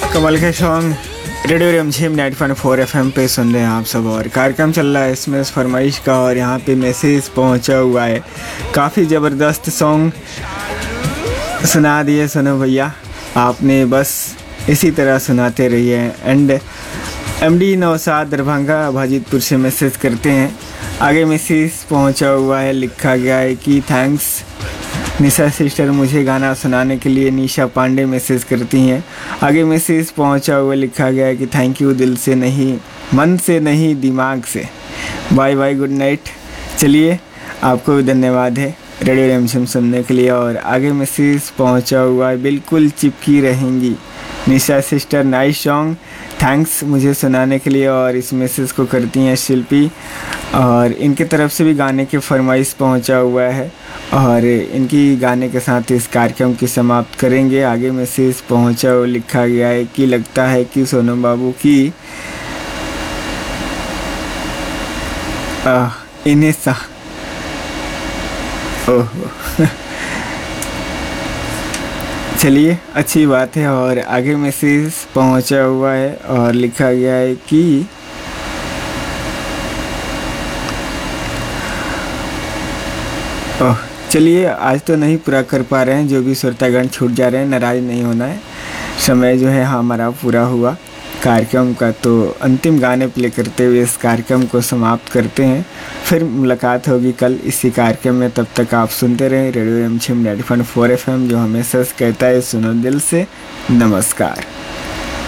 कमल के song radio रिमझिम 90.4 FM पे सुन रहे हैं आप सब। और कार्यक्रम चल रहा है इसमें फरमाइश का, और यहाँ पे मैसेज पहुँचा हुआ है। काफ़ी ज़बरदस्त सॉन्ग सुना दिए सुनो भैया आपने, बस इसी तरह सुनाते रहिए। एंड MD नौशाद दरभंगा भाजीपुर से मैसेज करते हैं। आगे मैसेज पहुँचा हुआ है, लिखा गया है कि थैंक्स निशा सिस्टर, मुझे गाना सुनाने के लिए निशा पांडे मैसेज करती हैं। आगे मैसेज पहुंचा हुआ लिखा गया है कि थैंक यू, दिल से नहीं, मन से नहीं, दिमाग से। Bye bye, good night. चलिए, आपको भी धन्यवाद है रेडियो रिमझिम सुनने के लिए। और आगे मैसेज पहुंचा हुआ है, बिल्कुल चिपकी रहेंगी निशा सिस्टर, नाइस सॉन्ग, थैंक्स मुझे सुनाने के लिए। और इस मैसेज को करती हैं शिल्पी, और इनके तरफ से भी गाने की फरमाइश पहुंचा हुआ है, और इनकी गाने के साथ इस कार्यक्रम की समाप्त करेंगे। आगे मैसेज पहुंचा हुआ लिखा गया है कि लगता है कि सोनम बाबू की इन्हें सा ओह चलिए, अच्छी बात है। और आगे मैसेज पहुंचा हुआ है और लिखा गया है कि चलिए, आज तो नहीं पूरा कर पा रहे हैं, जो भी श्रोतागण छूट जा रहे हैं नाराज़ नहीं होना है। समय जो है हमारा पूरा हुआ कार्यक्रम का, तो अंतिम गाने प्ले करते हुए इस कार्यक्रम को समाप्त करते हैं। फिर मुलाकात होगी कल इसी कार्यक्रम में। तब तक आप सुनते रहें रेडियो रिमझिम 90.4 FM, जो हमेशा कहता है सुनो दिल से। नमस्कार।